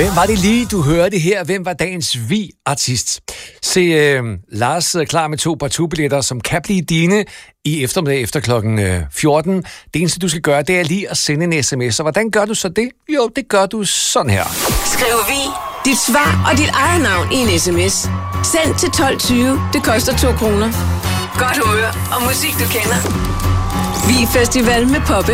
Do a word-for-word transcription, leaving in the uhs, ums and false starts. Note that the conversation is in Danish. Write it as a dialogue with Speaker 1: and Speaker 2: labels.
Speaker 1: Hvem var det lige, du hørte her? Hvem var dagens vi-artist? Se, øh, Lars sidder klar med to partout-billetter, som kan blive dine i eftermiddag efter klokken fjorten. Det eneste, du skal gøre, det er lige at sende en sms. Og hvordan gør du så det? Jo, det gør du sådan her.
Speaker 2: Skriv vi dit svar og dit eget navn i en sms. Send til tolv tyve. Det koster to kroner. Godt humør og musik, du kender. Vi Festival med Poppe.